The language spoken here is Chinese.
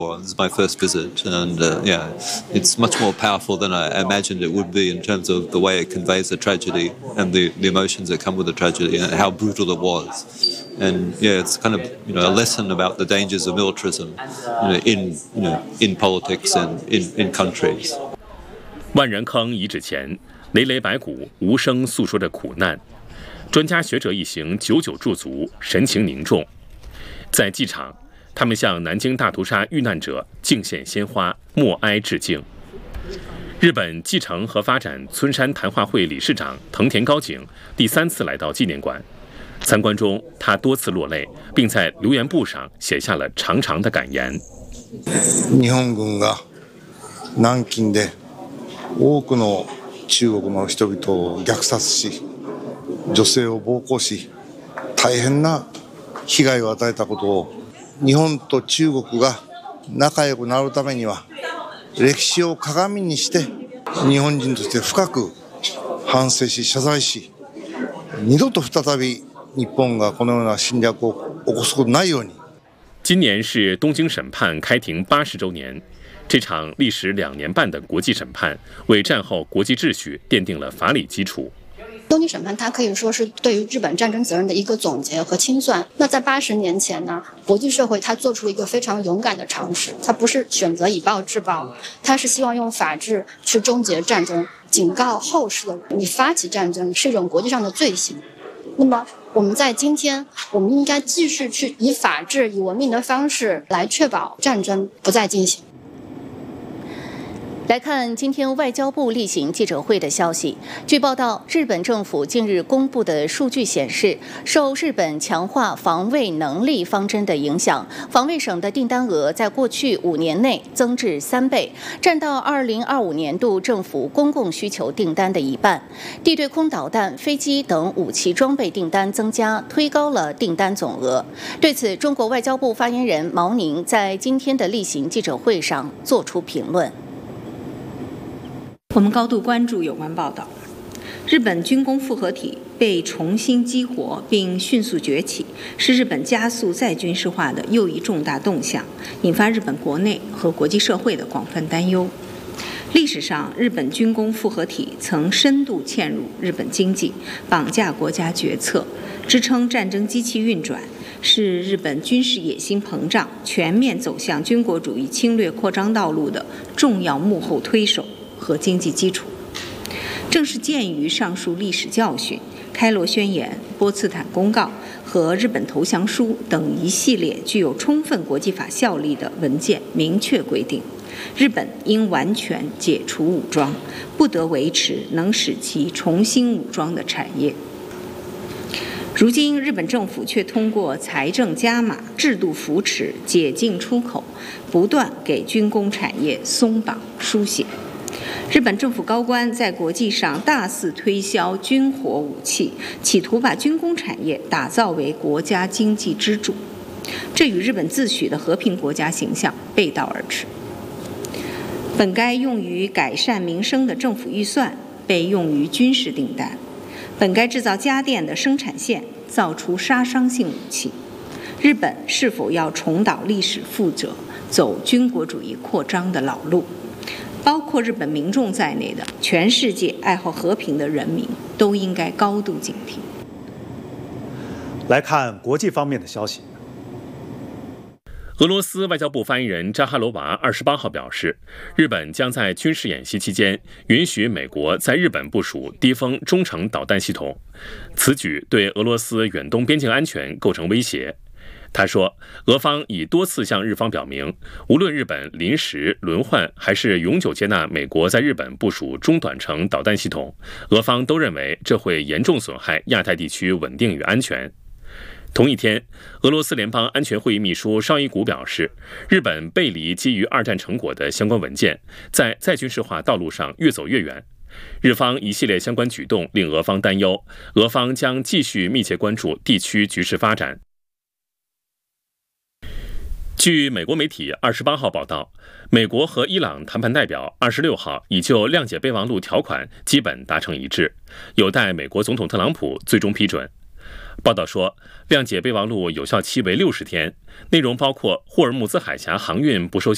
This is my first visit, and yeah, it's much more powerful than I imagined it would be in terms of the way it conveys the tragedy and the emotions that come with the tragedy and how brutal it was. And yeah, it's kind of a lesson about the dangers of militarism, in politics and in countries. 万人坑遗址前，累累白骨无声诉说着苦难，专家学者一行久久驻足，神情凝重。在机场，他们向南京大屠杀遇难者敬献鲜花，默哀致敬。日本继承和发展村山谈话会理事长藤田高景第3次来到纪念馆，参观中他多次落泪，并在留言簿上写下了长长的感言。 日本軍が南京で多くの中国の人々を虐殺し、女性を暴行し、大変な被害を与えたことを、日本と中国が仲良くなるためには、歴史を鏡にして日本人として深く反省し謝罪し、二度と再び日本がこのような侵略を起こすことないように。 今年是东京审判开庭80周年，这场历时2年半的国际审判，为战后国际秩序奠定了法理基础。 东京审判它可以说是对于日本战争责任的一个总结和清算。那在80年前呢，国际社会它做出了一个非常勇敢的尝试，它不是选择以暴制暴，它是希望用法治去终结战争，警告后世的人，你发起战争是一种国际上的罪行。那么我们在今天，我们应该继续去以法治、以文明的方式来确保战争不再进行。 来看今天外交部例行记者会的消息。据报道，日本政府近日公布的数据显示，受日本强化防卫能力方针的影响，防卫省的订单额在过去5年内增至3倍，占到2025年度政府公共需求订单的1半。地对空导弹、飞机等武器装备订单增加，推高了订单总额。对此，中国外交部发言人毛宁在今天的例行记者会上作出评论。 我们高度关注有关报道，日本军工复合体被重新激活并迅速崛起，是日本加速再军事化的又一重大动向，引发日本国内和国际社会的广泛担忧。历史上，日本军工复合体曾深度嵌入日本经济，绑架国家决策，支撑战争机器运转，是日本军事野心膨胀、全面走向军国主义侵略扩张道路的重要幕后推手和经济基础。正是鉴于上述历史教训，开罗宣言、波茨坦公告和日本投降书等一系列具有充分国际法效力的文件明确规定，日本应完全解除武装，不得维持能使其重新武装的产业。如今，日本政府却通过财政加码、制度扶持、解禁出口，不断给军工产业松绑输血。日本政府高官在国际上大肆推销军火武器，企图把军工产业打造为国家经济支柱，这与日本自诩的和平国家形象背道而驰。本该用于改善民生的政府预算被用于军事订单，本该制造家电的生产线造出杀伤性武器。日本是否要重蹈历史覆辙，走军国主义扩张的老路？包括日本民众在内的全世界爱好和平的人民都应该高度警惕。 来看国际方面的消息。 俄罗斯外交部发言人扎哈罗娃28号表示，日本将在军事演习期间允许美国在日本部署低风中程导弹系统，此举对俄罗斯远东边境安全构成威胁。他说，俄方已多次向日方表明，无论日本临时、轮换还是永久接纳美国在日本部署中短程导弹系统，俄方都认为这会严重损害亚太地区稳定与安全。同一天，俄罗斯联邦安全会议秘书绍伊古表示，日本背离基于二战成果的相关文件，在再军事化道路上越走越远。日方一系列相关举动令俄方担忧，俄方将继续密切关注地区局势发展。据美国媒体28号报道，美国和伊朗谈判代表26号已就谅解备忘录条款基本达成一致，有待美国总统特朗普最终批准。报道说，谅解备忘录有效期为60天，内容包括霍尔木兹海峡航运不受